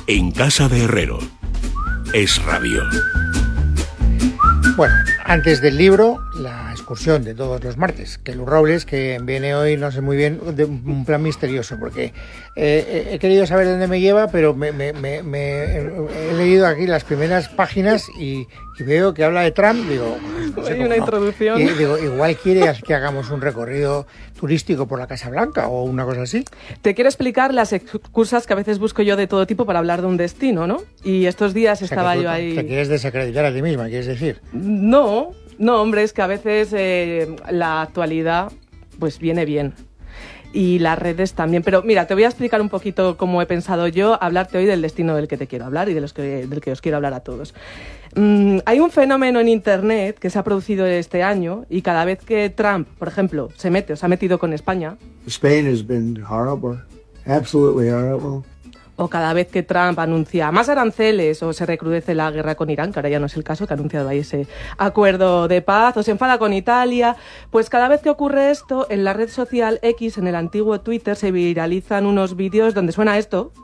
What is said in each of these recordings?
En casa de Herrero. Es Radio. Bueno, antes del libro, la excursión de todos los martes, que Luz Robles, que viene hoy, no sé muy bien, de un plan misterioso, porque he querido saber dónde me lleva, pero he leído aquí las primeras páginas y veo que habla de Trump, digo... No sé, hay una introducción. Y digo, igual quiere que hagamos un recorrido turístico por la Casa Blanca o una cosa así. Te quiero explicar las excusas que a veces busco yo de todo tipo para hablar de un destino, ¿no? Y estos días estaba yo ahí... ¿Te quieres desacreditar a ti misma, quieres decir? No, hombre, es que a veces la actualidad pues viene bien. Y las redes también. Pero mira, te voy a explicar un poquito cómo he pensado yo hablarte hoy del destino del que te quiero hablar y del que os quiero hablar a todos. Hay un fenómeno en Internet que se ha producido este año y cada vez que Trump, por ejemplo, se ha metido con España... Spain has been horrible, absolutely horrible. O cada vez que Trump anuncia más aranceles o se recrudece la guerra con Irán, que ahora ya no es el caso, que ha anunciado ahí ese acuerdo de paz, o se enfada con Italia, pues cada vez que ocurre esto, en la red social X, en el antiguo Twitter, se viralizan unos vídeos donde suena esto.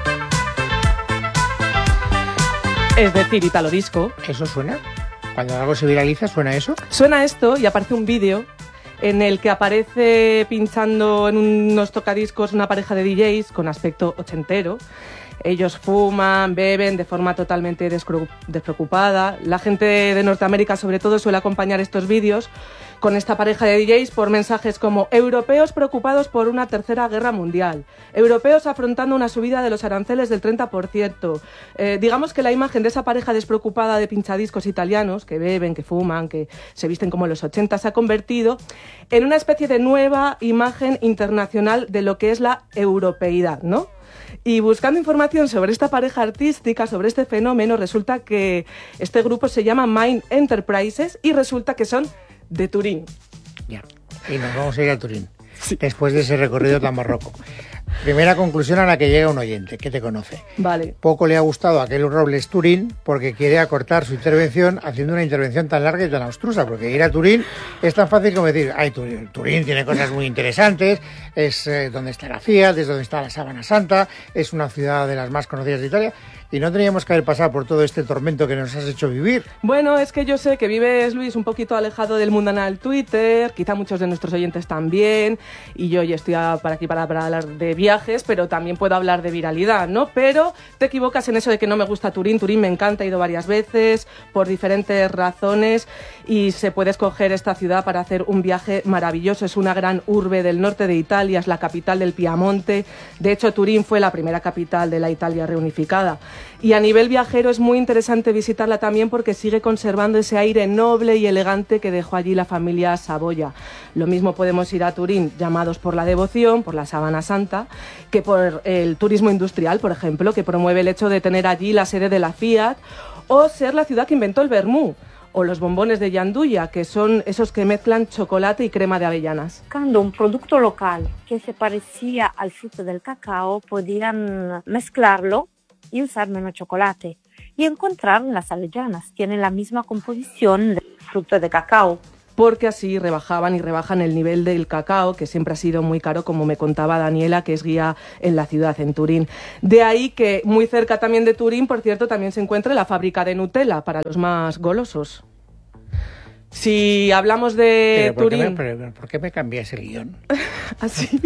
Es decir, Italo Disco. ¿Eso suena? Cuando algo se viraliza, ¿suena eso? Suena esto y aparece un vídeo en el que aparece pinchando en unos tocadiscos una pareja de DJs con aspecto ochentero. Ellos fuman, beben de forma totalmente despreocupada. La gente de Norteamérica, sobre todo, suele acompañar estos vídeos con esta pareja de DJs por mensajes como europeos preocupados por una tercera guerra mundial, europeos afrontando una subida de los aranceles del 30%. Digamos que la imagen de esa pareja despreocupada de pinchadiscos italianos, que beben, que fuman, que se visten como en los 80, se ha convertido en una especie de nueva imagen internacional de lo que es la europeidad, ¿no? Y buscando información sobre esta pareja artística, sobre este fenómeno, resulta que este grupo se llama Mind Enterprises y resulta que son de Turín. Ya, y nos vamos a ir a Turín, sí, después de ese recorrido tan barroco. Primera conclusión a la que llega un oyente, que te conoce. Vale. Poco le ha gustado a aquel Robles Turín porque quiere acortar su intervención haciendo una intervención tan larga y tan abstrusa, porque ir a Turín es tan fácil como decir, ay, Turín tiene cosas muy interesantes, es donde está la Fiat, es donde está la Sábana Santa, es una ciudad de las más conocidas de Italia, y no teníamos que haber pasado por todo este tormento que nos has hecho vivir. Bueno, es que yo sé que vives, Luis, un poquito alejado del mundanal Twitter, quizá muchos de nuestros oyentes también, y yo ya estoy aquí para hablar de viajes, pero también puedo hablar de viralidad, ¿no? Pero te equivocas en eso de que no me gusta Turín. Turín me encanta, he ido varias veces por diferentes razones y se puede escoger esta ciudad para hacer un viaje maravilloso. Es una gran urbe del norte de Italia, es la capital del Piamonte. De hecho, Turín fue la primera capital de la Italia reunificada. Y a nivel viajero es muy interesante visitarla también porque sigue conservando ese aire noble y elegante que dejó allí la familia Saboya. Lo mismo podemos ir a Turín, llamados por la devoción, por la Sábana Santa, que por el turismo industrial, por ejemplo, que promueve el hecho de tener allí la sede de la Fiat, o ser la ciudad que inventó el vermú, o los bombones de Gianduja, que son esos que mezclan chocolate y crema de avellanas. Buscando un producto local que se parecía al fruto del cacao, podían mezclarlo y usar menos chocolate. Y encontraron las avellanas, tienen la misma composición del fruto de cacao. Porque así rebajaban y rebajan el nivel del cacao, que siempre ha sido muy caro, como me contaba Daniela, que es guía en la ciudad, en Turín. De ahí que muy cerca también de Turín, por cierto, también se encuentra la fábrica de Nutella, para los más golosos. Si hablamos de Turín... ¿Por qué me cambias el guión? Así...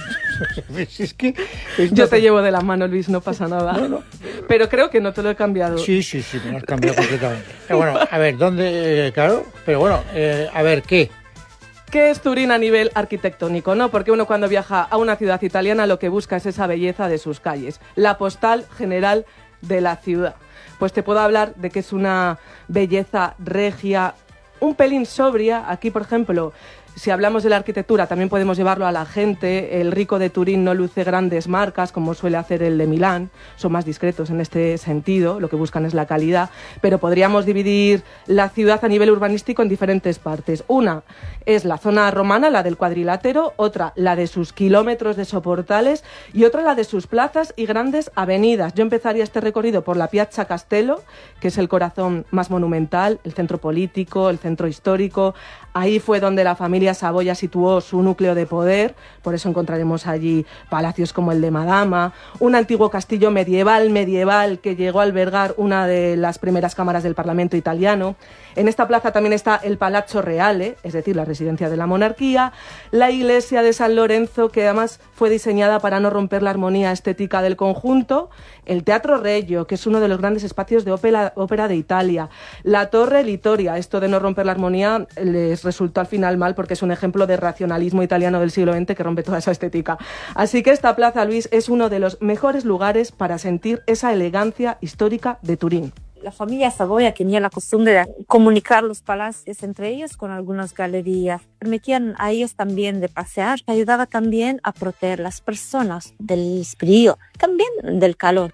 Es que yo te llevo de la mano, Luis, no pasa nada. No. Pero creo que no te lo he cambiado. Sí, me lo has cambiado completamente. Pero bueno, a ver, ¿dónde? Claro, pero bueno, a ver, ¿qué? ¿Qué es Turín a nivel arquitectónico? ¿No? Porque uno cuando viaja a una ciudad italiana lo que busca es esa belleza de sus calles, la postal general de la ciudad. Pues te puedo hablar de que es una belleza regia, un pelín sobria. Aquí, por ejemplo, si hablamos de la arquitectura, también podemos llevarlo a la gente. El rico de Turín no luce grandes marcas, como suele hacer el de Milán. Son más discretos en este sentido, lo que buscan es la calidad. Pero podríamos dividir la ciudad a nivel urbanístico en diferentes partes. Una es la zona romana, la del cuadrilátero, otra la de sus kilómetros de soportales y otra la de sus plazas y grandes avenidas. Yo empezaría este recorrido por la Piazza Castello, que es el corazón más monumental, el centro político, el centro histórico. Ahí fue donde la familia Saboya situó su núcleo de poder, por eso encontraremos allí palacios como el de Madama, un antiguo castillo medieval que llegó a albergar una de las primeras cámaras del Parlamento italiano. En esta plaza también está el Palazzo Reale, es decir, la residencia de la monarquía, la iglesia de San Lorenzo, que además fue diseñada para no romper la armonía estética del conjunto, el Teatro Regio, que es uno de los grandes espacios de ópera de Italia, la Torre Littoria. Esto de no romper la armonía les resultó al final mal porque es un ejemplo de racionalismo italiano del siglo XX que rompe toda esa estética. Así que esta plaza, Luis, es uno de los mejores lugares para sentir esa elegancia histórica de Turín. La familia Saboya tenía la costumbre de comunicar los palacios entre ellos con algunas galerías. Permitían a ellos también de pasear, que ayudaba también a proteger a las personas del frío, también del calor.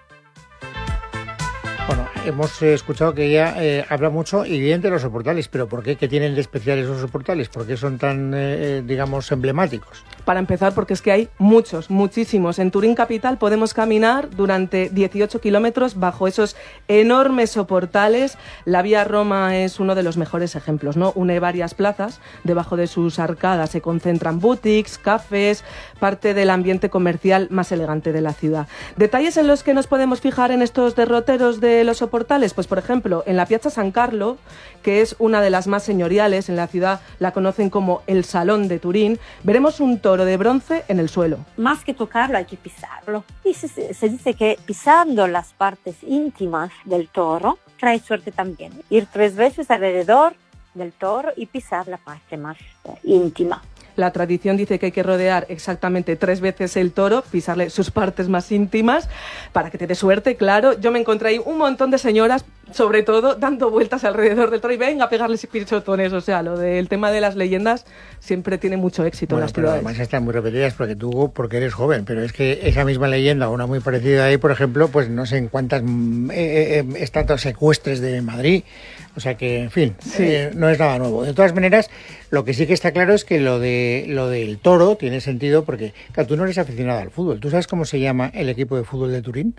Bueno, hemos escuchado que ella habla mucho y bien de los soportales, pero ¿por qué? ¿Qué tienen de especial esos soportales? ¿Por qué son tan, digamos, emblemáticos? Para empezar, porque es que hay muchísimos. En Turín capital podemos caminar durante 18 kilómetros bajo esos enormes soportales. La Vía Roma es uno de los mejores ejemplos, ¿no? Une varias plazas, debajo de sus arcadas se concentran boutiques, cafés, parte del ambiente comercial más elegante de la ciudad. Detalles en los que nos podemos fijar en estos derroteros de los soportales, pues por ejemplo, en la Piazza San Carlo, que es una de las más señoriales en la ciudad, la conocen como el Salón de Turín, veremos un toro de bronce en el suelo. Más que tocarlo hay que pisarlo. Y se dice que pisando las partes íntimas del toro trae suerte también. Ir 3 veces alrededor del toro y pisar la parte más íntima. La tradición dice que hay que rodear exactamente 3 veces el toro, pisarle sus partes más íntimas, para que te dé suerte, claro. Yo me encontré ahí un montón de señoras, sobre todo, dando vueltas alrededor del toro y venga a pegarles pichotones. O sea, lo del tema de las leyendas siempre tiene mucho éxito en las ciudades. Además están muy repetidas porque eres joven, pero es que esa misma leyenda, una muy parecida ahí, por ejemplo, pues no sé en cuántas estatuas ecuestres de Madrid. O sea que, en fin, sí. No es nada nuevo. De todas maneras, lo que sí que está claro es que lo del toro tiene sentido porque, claro, tú no eres aficionado al fútbol. ¿Tú sabes cómo se llama el equipo de fútbol de Turín?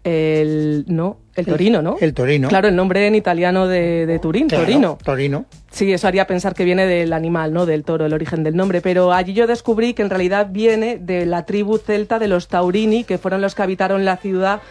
El Torino, ¿no? El Torino. Claro, el nombre en italiano de Turín, claro, Torino. Torino. Sí, eso haría pensar que viene del animal, ¿no? Del toro, el origen del nombre. Pero allí yo descubrí que en realidad viene de la tribu celta de los Taurini, que fueron los que habitaron la ciudad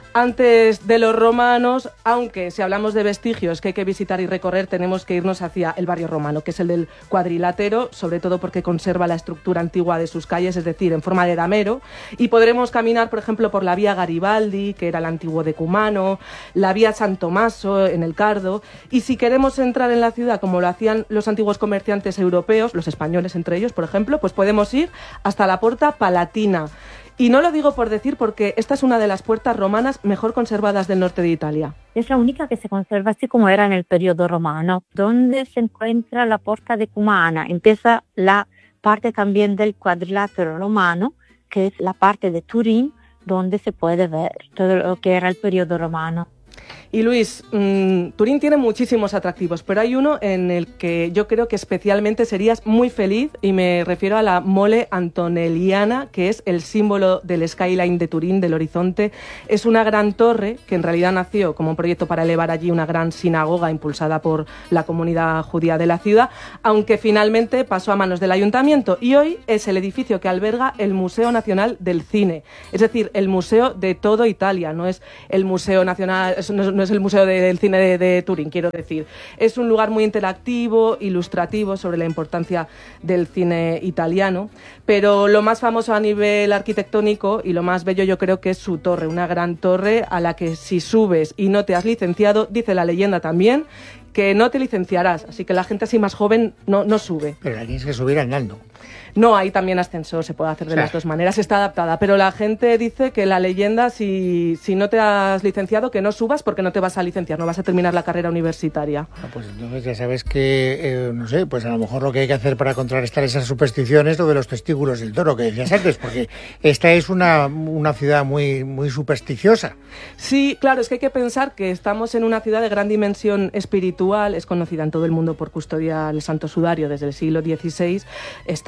antes de los romanos, aunque si hablamos de vestigios que hay que visitar y recorrer, tenemos que irnos hacia el barrio romano, que es el del Cuadrilátero, sobre todo porque conserva la estructura antigua de sus calles, es decir, en forma de damero, y podremos caminar, por ejemplo, por la Vía Garibaldi, que era el antiguo Decumano, la Vía San Tommaso en el Cardo, y si queremos entrar en la ciudad como lo hacían los antiguos comerciantes europeos, los españoles entre ellos, por ejemplo, pues podemos ir hasta la Porta Palatina. Y no lo digo por decir, porque esta es una de las puertas romanas mejor conservadas del norte de Italia. Es la única que se conserva así como era en el periodo romano, donde se encuentra la Porta Decumana. Empieza la parte también del Cuadrilátero romano, que es la parte de Turín, donde se puede ver todo lo que era el periodo romano. Y Luis, Turín tiene muchísimos atractivos, pero hay uno en el que yo creo que especialmente serías muy feliz, y me refiero a la Mole Antonelliana, que es el símbolo del skyline de Turín, del horizonte. Es una gran torre que en realidad nació como un proyecto para elevar allí una gran sinagoga impulsada por la comunidad judía de la ciudad, aunque finalmente pasó a manos del ayuntamiento, y hoy es el edificio que alberga el Museo Nacional del Cine, es decir, el museo de todo Italia, no es el Museo Nacional, no es el Museo del Cine de Turín, quiero decir. Es un lugar muy interactivo, ilustrativo sobre la importancia del cine italiano, pero lo más famoso a nivel arquitectónico y lo más bello yo creo que es su torre, una gran torre a la que si subes y no te has licenciado, dice la leyenda también, que no te licenciarás, así que la gente así más joven no sube. Pero la tienes que subir andando. No, hay también ascensor, se puede hacer de las dos maneras, está adaptada, pero la gente dice que la leyenda, si no te has licenciado, que no subas porque no te vas a licenciar, no vas a terminar la carrera universitaria. Pues entonces ya sabes que, no sé, pues a lo mejor lo que hay que hacer para contrarrestar esas supersticiones es lo de los testículos del toro que decías antes, porque esta es una ciudad muy supersticiosa. Sí, claro, es que hay que pensar que estamos en una ciudad de gran dimensión espiritual, es conocida en todo el mundo por custodiar el Santo Sudario desde el siglo XVI, está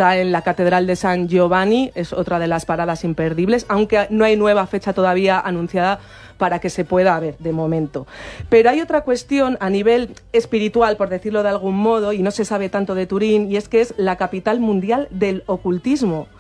está en la Catedral de San Giovanni, es otra de las paradas imperdibles, aunque no hay nueva fecha todavía anunciada para que se pueda ver de momento. Pero hay otra cuestión a nivel espiritual, por decirlo de algún modo, y no se sabe tanto de Turín, y es que es la capital mundial del ocultismo.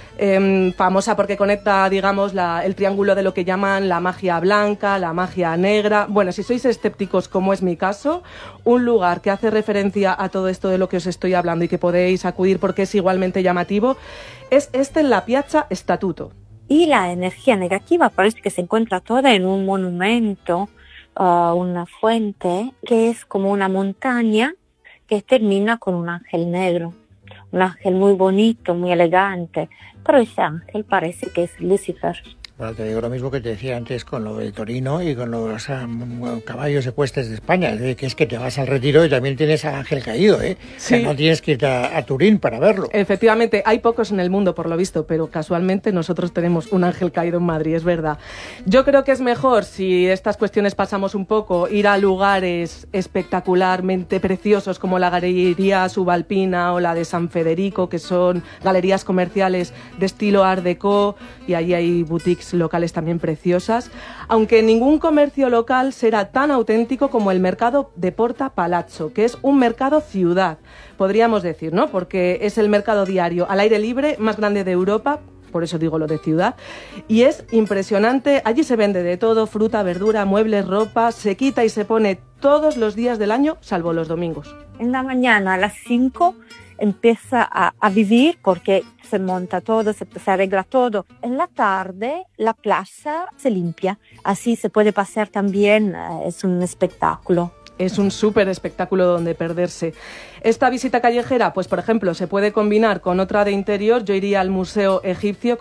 Famosa porque conecta, digamos, el triángulo de lo que llaman la magia blanca, la magia negra. Bueno, si sois escépticos, como es mi caso, un lugar que hace referencia a todo esto de lo que os estoy hablando y que podéis acudir porque es igualmente llamativo, es en la Piazza Statuto. Y la energía negativa parece que se encuentra toda en un monumento, una fuente, que es como una montaña que termina con un ángel negro. Un ángel muy bonito, muy elegante, pero ese ángel parece que es Lucifer. Bueno, te digo lo mismo que te decía antes con lo de Torino y con los caballos ecuestres de España, que es que te vas al Retiro y también tienes al ángel caído, ¿eh? Sí. O sea, no tienes que ir a Turín para verlo. Efectivamente, hay pocos en el mundo por lo visto, pero casualmente nosotros tenemos un ángel caído en Madrid, es verdad. Yo creo que es mejor, si estas cuestiones pasamos un poco, ir a lugares espectacularmente preciosos como la Galería Subalpina o la de San Federico, que son galerías comerciales de estilo Art Deco, y allí hay boutiques locales también preciosas, aunque ningún comercio local será tan auténtico como el mercado de Porta Palazzo, que es un mercado ciudad, podríamos decir, ¿no? Porque es el mercado diario al aire libre más grande de Europa, por eso digo lo de ciudad, y es impresionante. Allí se vende de todo, fruta, verdura, muebles, ropa, se quita y se pone todos los días del año, salvo los domingos. En la mañana a las 5 empieza a vivir porque se monta todo, se arregla todo. En la tarde la plaza se limpia, así se puede pasear también, es un espectáculo. Es un súper espectáculo donde perderse. Esta visita callejera, pues por ejemplo, se puede combinar con otra de interior. Yo iría al Museo Egipcio,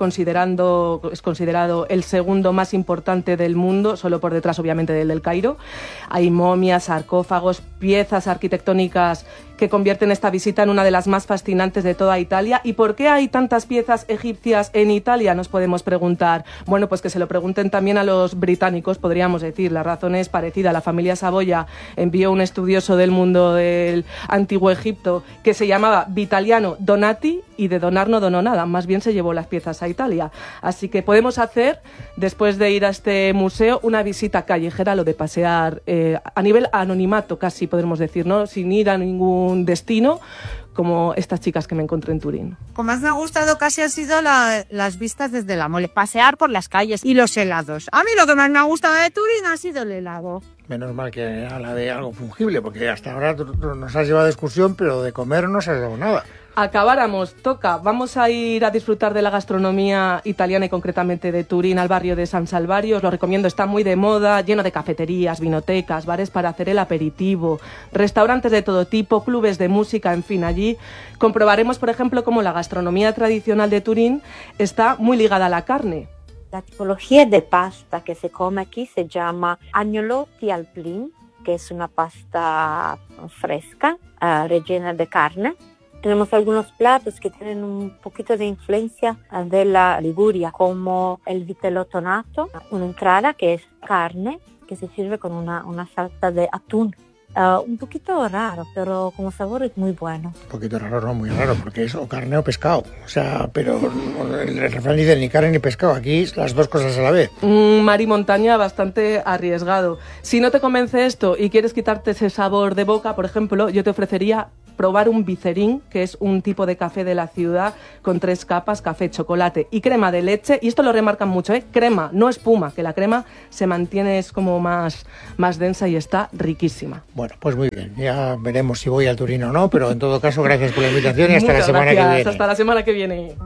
es considerado el segundo más importante del mundo, solo por detrás obviamente del Cairo. Hay momias, sarcófagos, piezas arquitectónicas que convierten esta visita en una de las más fascinantes de toda Italia. ¿Y por qué hay tantas piezas egipcias en Italia? Nos podemos preguntar. Bueno, pues que se lo pregunten también a los británicos, podríamos decir. La razón es parecida. La familia Saboya envió un estudioso del mundo del antiguo Egipto que se llamaba Vitaliano Donati, y de donar no donó nada, más bien se llevó las piezas a Italia. Así que podemos hacer, después de ir a este museo, una visita callejera, lo de pasear a nivel anonimato casi podemos decir, ¿no? Sin ir a ningún destino, como estas chicas que me encontré en Turín. Lo que más me ha gustado casi han sido las vistas desde la mole, pasear por las calles y los helados. A mí lo que más me ha gustado de Turín ha sido el helado. Menos mal que habla de algo fungible, porque hasta ahora nos has llevado de excursión, pero de comer no nos has dado nada. Acabáramos, toca. Vamos a ir a disfrutar de la gastronomía italiana y concretamente de Turín, al barrio de San Salvario. Os lo recomiendo, está muy de moda, lleno de cafeterías, vinotecas, bares para hacer el aperitivo, restaurantes de todo tipo, clubes de música, en fin, allí comprobaremos, por ejemplo, cómo la gastronomía tradicional de Turín está muy ligada a la carne. La tipología de pasta que se come aquí se llama agnolotti al plin, que es una pasta fresca, rellena de carne. Tenemos algunos platos que tienen un poquito de influencia de la Liguria, como el vitello tonato, una entrada que es carne que se sirve con una salsa de atún. Un poquito raro, pero como sabor es muy bueno. Un poquito raro, no, muy raro, porque es o carne o pescado. O sea, pero el refrán dice ni carne ni pescado. Aquí las dos cosas a la vez. Mar y montaña bastante arriesgado. Si no te convence esto y quieres quitarte ese sabor de boca, por ejemplo, yo te ofrecería probar un bicerín, que es un tipo de café de la ciudad con 3 capas, café, chocolate y crema de leche. Y esto lo remarcan mucho, crema, no espuma, que la crema se mantiene, es como más densa y está riquísima. Bueno, pues muy bien, ya veremos si voy al Turín o no, pero en todo caso gracias por la invitación y hasta la semana que viene. Hasta la semana que viene.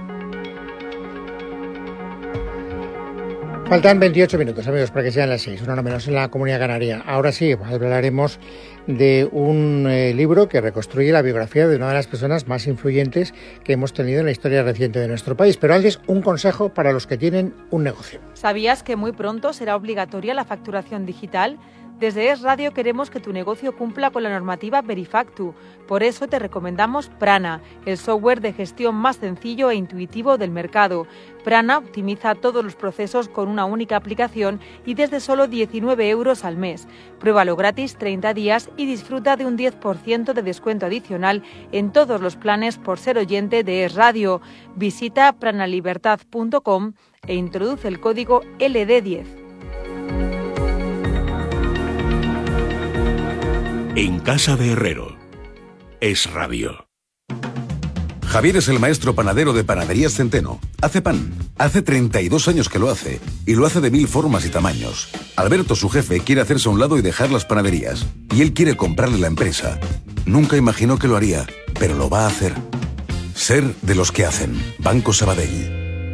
Faltan 28 minutos, amigos, para que sean las 6, una hora menos en la Comunidad Canaria. Ahora sí, hablaremos de un libro que reconstruye la biografía de una de las personas más influyentes que hemos tenido en la historia reciente de nuestro país. Pero antes, un consejo para los que tienen un negocio. ¿Sabías que muy pronto será obligatoria la facturación digital? Desde Es Radio queremos que tu negocio cumpla con la normativa Verifactu. Por eso te recomendamos Prana, el software de gestión más sencillo e intuitivo del mercado. Prana optimiza todos los procesos con una única aplicación y desde solo 19 € al mes. Pruébalo gratis 30 días y disfruta de un 10% de descuento adicional en todos los planes por ser oyente de Es Radio. Visita pranalibertad.com e introduce el código LD10. En casa de Herrero. Es Radio. Javier es el maestro panadero de Panaderías Centeno. Hace pan. Hace 32 años que lo hace. Y lo hace de 1000 formas y tamaños. Alberto, su jefe, quiere hacerse a un lado y dejar las panaderías. Y él quiere comprarle la empresa. Nunca imaginó que lo haría, pero lo va a hacer. Ser de los que hacen. Banco Sabadell.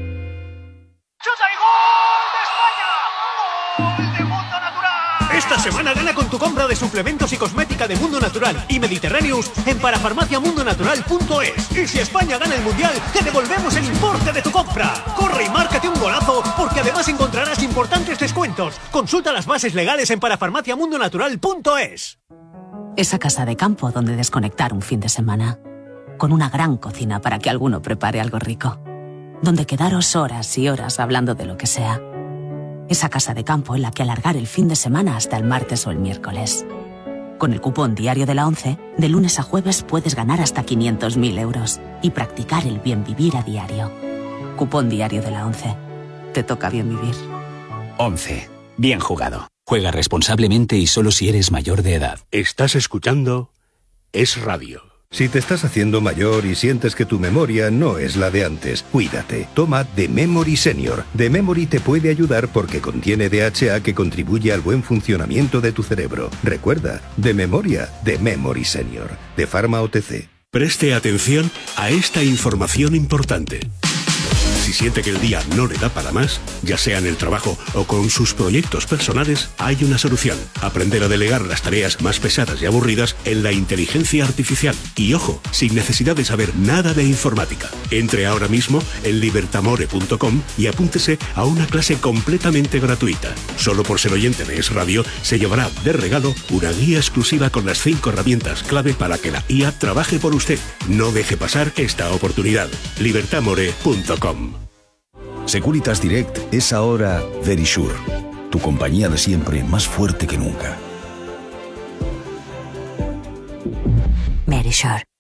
Esta semana gana con tu compra de suplementos y cosmética de Mundo Natural y Mediterraneous en parafarmaciamundonatural.es. Y si España gana el Mundial, te devolvemos el importe de tu compra. Corre y márcate un golazo, porque además encontrarás importantes descuentos. Consulta las bases legales en parafarmaciamundonatural.es. Esa casa de campo donde desconectar un fin de semana. Con una gran cocina para que alguno prepare algo rico. Donde quedaros horas y horas hablando de lo que sea. Esa casa de campo en la que alargar el fin de semana hasta el martes o el miércoles. Con el cupón diario de la ONCE, de lunes a jueves puedes ganar hasta 500.000 € y practicar el bien vivir a diario. Cupón diario de la ONCE. Te toca bien vivir. 11. Bien jugado. Juega responsablemente y solo si eres mayor de edad. Estás escuchando Es Radio. Si te estás haciendo mayor y sientes que tu memoria no es la de antes, cuídate. Toma The Memory Senior. The Memory te puede ayudar porque contiene DHA que contribuye al buen funcionamiento de tu cerebro. Recuerda, de memoria, The Memory Senior. De Pharma OTC. Preste atención a esta información importante. Si siente que el día no le da para más, ya sea en el trabajo o con sus proyectos personales, hay una solución. Aprender a delegar las tareas más pesadas y aburridas en la inteligencia artificial. Y ojo, sin necesidad de saber nada de informática. Entre ahora mismo en libertamore.com y apúntese a una clase completamente gratuita. Solo por ser oyente de Es Radio, se llevará de regalo una guía exclusiva con las 5 herramientas clave para que la IA trabaje por usted. No deje pasar esta oportunidad. libertamore.com. Securitas Direct es ahora Verisure, tu compañía de siempre más fuerte que nunca. Verisure.